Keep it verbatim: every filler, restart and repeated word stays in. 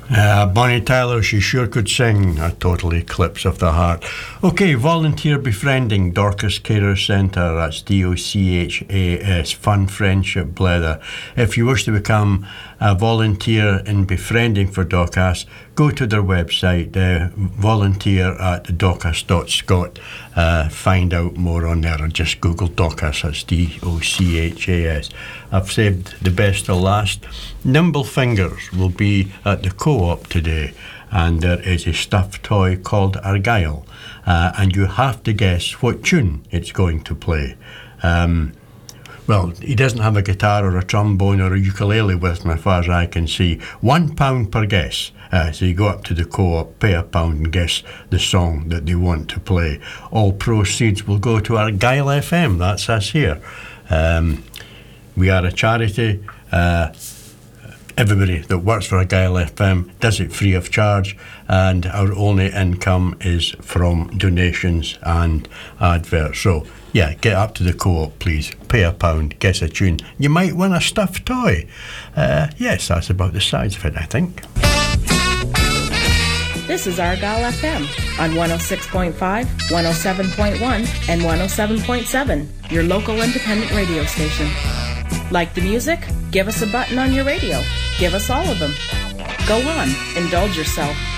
Uh, Bonnie Tyler, she sure could sing. A total eclipse of the heart. Okay, volunteer befriending, Dorcas Carer Centre. That's D O C H A S, Fun Friendship Blether. If you wish to become a volunteer in befriending for Dorcas, go to their website, uh, volunteer at dorcas dot scot. Uh, find out more on there, or just Google Dorcas. That's D O C H A S. I've saved the best till last. Nimble Fingers will be at the Co-op today, and there is a stuffed toy called Argyle, uh, and you have to guess what tune it's going to play. Um, well, he doesn't have a guitar or a trombone or a ukulele with him, as far as I can see. One pound per guess. Uh, so you go up to the Co-op, pay a pound and guess the song that they want to play. All proceeds will go to Argyle F M. That's us here. Um, we are a charity. Uh, everybody that works for Argyle F M does it free of charge, and our only income is from donations and adverts. So yeah, get up to the Co-op, please. Pay a pound, guess a tune. You might win a stuffed toy. Uh, yes, that's about the size of it, I think. This is Argyle F M on one oh six point five, one oh seven point one, and one oh seven point seven, your local independent radio station. Like the music? Give us a button on your radio. Give us all of them. Go on, indulge yourself.